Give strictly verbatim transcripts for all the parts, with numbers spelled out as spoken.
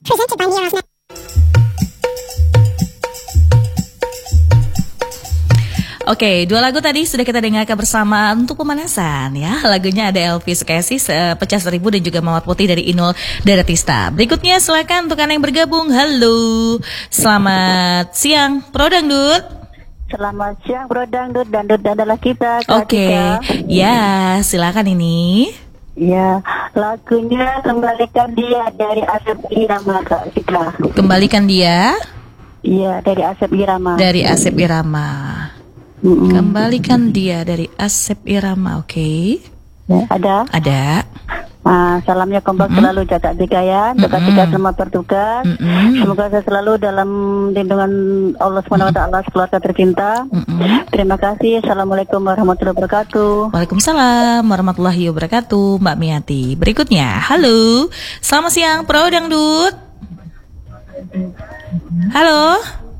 presented by Mia Rosna. Oke, dua lagu tadi sudah kita dengarkan bersama untuk pemanasan ya. Lagunya ada Elvi Sukaesih, Pecah Seribu dan juga Mawar Putih dari Inul Daratista. Berikutnya silakan untuk Anda yang bergabung. Halo, selamat siang Pro Dangdut. Selamat siang Pro Dangdut, Dangdut adalah kita. Oke, ya silakan ini. Ya, lagunya Kembalikan Dia dari Asep Irama Kak kita. Kembalikan Dia. Iya, dari Asep Irama. Dari Asep Irama. Mm-mm. Kembalikan Dia dari Asep Irama. Oke. Okay. Ya, ada. Ada. Ah, salamnya kompak Mm-mm. selalu, jaga tiga ya, jaga tiga semua bertugas. Mm-mm. Semoga saya selalu dalam lindungan Allah subhanahu wa taala, keluarga tercinta. Mm-mm. Terima kasih. Assalamualaikum warahmatullahi wabarakatuh. Waalaikumsalam warahmatullahi wabarakatuh, Mbak Miati. Berikutnya, halo, selamat siang Pro Dangdut. Halo.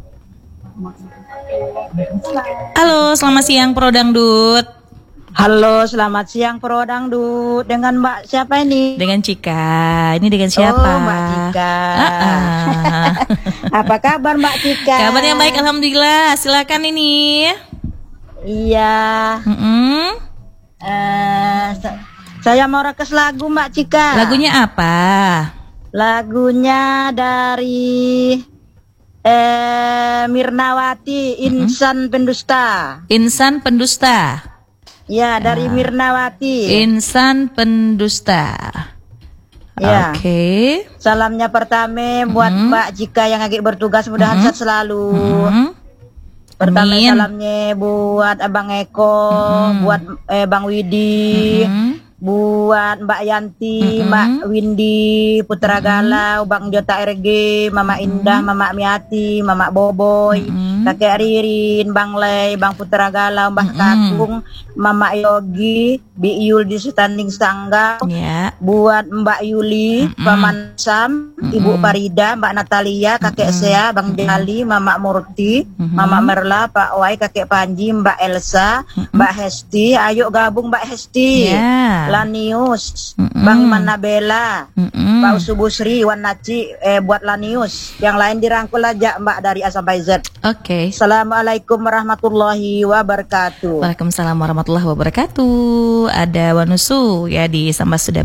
Halo, selamat siang Pro Dangdut. Halo, selamat siang Pro Dangdut. Dengan Mbak siapa ini? Dengan Cika. Ini dengan siapa? Oh, Mbak Cika. Uh-uh. Apa kabar Mbak Cika? Kabarnya baik, alhamdulillah. Silakan ini. Iya. Mm-mm. Eh, sa- saya mau request lagu Mbak Cika. Lagunya apa? Lagunya dari eh, Mirnawati, Insan Pendusta. Insan Pendusta. Ya, dari Mirnawati. Insan Pendusta. Ya. Oke. Salamnya pertama buat Mhm. Mbak Cika yang lagi bertugas, mudahan Mhm. sehat selalu. Hmm. Pertama Amin. salamnya buat Abang Eko, Mhm. buat eh, Bang Widi, Mhm. buat Mbak Yanti, Mhm. Mbak Windy, Putra Galau, Bang Jota R G, Mama Indah, Mama Miati, Mama Boboy, Mhm. Kakek Ririn, Bang Lei, Bang Putra Galau, Mbah Mhm. Kakung, Mama Yogi, Bi Yul di Standing Sanggau, Ya. buat Mbak Yuli, Mm-mm. Paman Sam, Ibu Farida, Mbak Natalia, Kakek Sea, Bang Jali, Mama Murti, Mm-mm. Mama Merla, Pak Wai, Kakek Panji, Mbak Elsa, Mbak Hesti. Ayo gabung Mbak Hesti. Ya. Lanius, Mm-mm. Bang Manabela, Mm-mm. Pak Usubusri, Wan Naci, eh, buat Lanius. Yang lain dirangkul aja Mbak dari A sampai Z. Oke. Assalamualaikum warahmatullahi wabarakatuh. Waalaikumsalam warahmatullahi wabarakatuh. Ada Wanusu ya di Sambas sudah